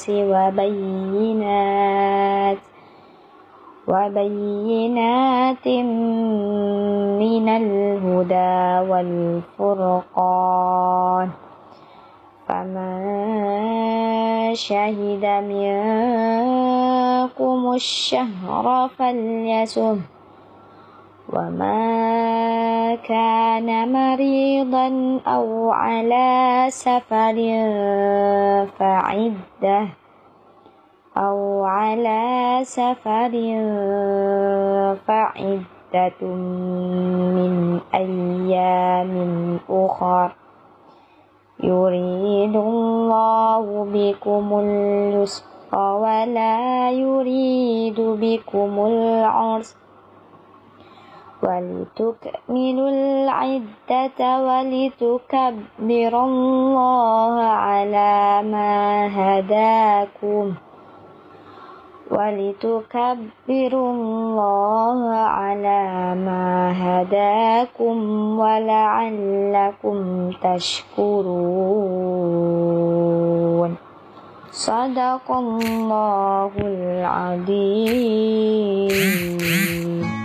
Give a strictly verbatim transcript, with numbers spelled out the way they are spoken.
وبينات وبينات من الهدى والفرقان فمن شهد منكم الشهر فليصم ومن كان مريضا أو على سفر فعدة أو على سفر فعدة من أيام أخر يريد الله بكم اليسر ولا يريد بكم العسر ولتكملوا العدة ولتكبروا الله على ما هداكم ولتكبروا الله على ما هداكم ولعلكم تشكرون صدق الله العظيم.